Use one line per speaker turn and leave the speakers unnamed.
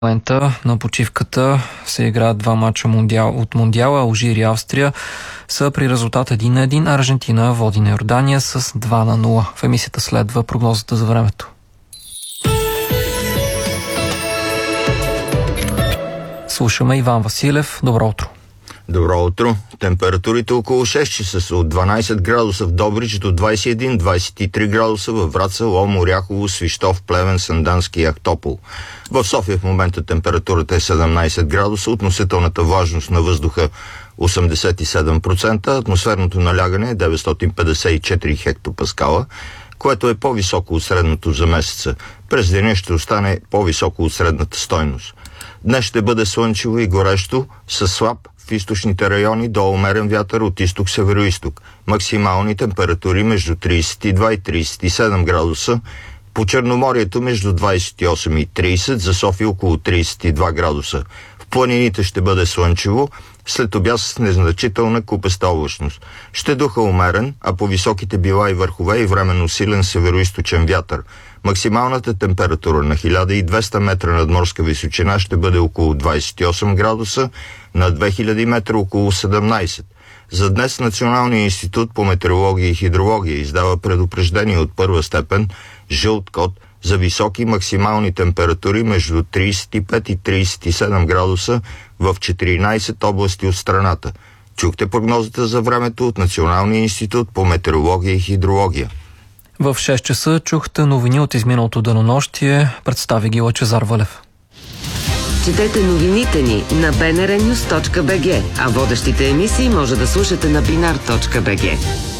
В момента на почивката се играят два мача от Мондиала. Алжир и Австрия са при резултат 1-1, а Аржентина води на Йордания с 2-0. В емисията следва прогнозата за времето. Слушаме Иван Василев. Добро утро.
Добро утро. Температурите около 6 часа са от 12 градуса в Добрич до 21-23 градуса във Враца, Лом, Оряхово, Свищов, Плевен, Сандански и Ахтопол. В София в момента температурата е 17 градуса, относителната влажност на въздуха 87%, атмосферното налягане е 954 хектопаскала, което е по-високо от средното за месеца. През деня ще остане по-високо от средната стойност. Днес ще бъде слънчево и горещо, със слаб в източните райони до умерен вятър от изток-североизток. Максимални температури между 32 и 37 градуса, по Черноморието между 28 и 30, за София около 32 градуса. В планините ще бъде слънчево, след обяд с незначителна купеста облачност. Ще духа умерен, а по високите била и върхове и временно силен североизточен вятър. Максималната температура на 1200 метра надморска височина ще бъде около 28 градуса, на 2000 метра около 17. За днес Националният институт по метеорология и хидрология издава предупреждение от първа степен, жълт код, за високи максимални температури между 35 и 37 градуса в 14 области от страната. Чухте прогнозата за времето от Националния институт по метеорология и хидрология.
В 6 часа чухте новини от изминалото денонощие. Представи ги Лъчезар Валев.
Четете новините ни на bnrnews.bg, а водещите емисии може да слушате на binar.bg.